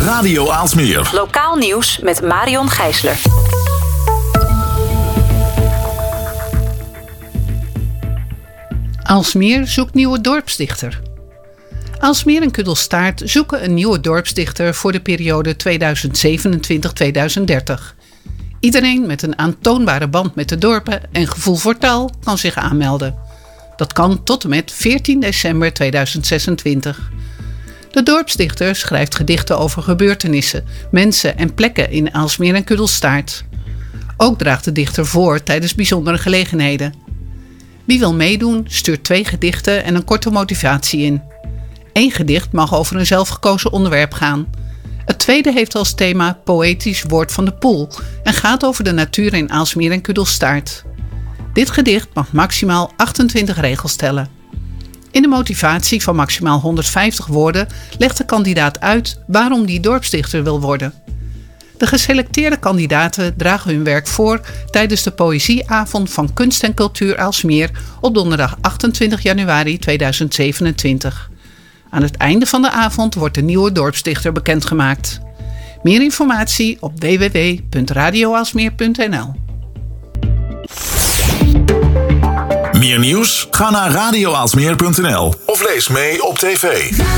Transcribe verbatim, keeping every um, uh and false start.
Radio Aalsmeer. Lokaal nieuws met Marion Gijsler. Aalsmeer zoekt nieuwe dorpsdichter. Aalsmeer en Kudelstaart zoeken een nieuwe dorpsdichter voor de periode tweeduizend zevenentwintig tot tweeduizend dertig. Iedereen met een aantoonbare band met de dorpen en gevoel voor taal kan zich aanmelden. Dat kan tot en met veertien december tweeduizend zesentwintig. De dorpsdichter schrijft gedichten over gebeurtenissen, mensen en plekken in Aalsmeer en Kudelstaart. Ook draagt de dichter voor tijdens bijzondere gelegenheden. Wie wil meedoen, stuurt twee gedichten en een korte motivatie in. Eén gedicht mag over een zelfgekozen onderwerp gaan. Het tweede heeft als thema Poëtisch Woord van de Poel en gaat over de natuur in Aalsmeer en Kudelstaart. Dit gedicht mag maximaal achtentwintig regels tellen. In de motivatie van maximaal honderdvijftig woorden legt de kandidaat uit waarom die dorpsdichter wil worden. De geselecteerde kandidaten dragen hun werk voor tijdens de Poëzieavond van Kunst en Cultuur Aalsmeer op donderdag achtentwintig januari tweeduizend zevenentwintig. Aan het einde van de avond wordt de nieuwe dorpsdichter bekendgemaakt. Meer informatie op w w w punt radio aalsmeer punt n l. Meer nieuws? Ga naar radio aalsmeer punt n l of lees mee op tv.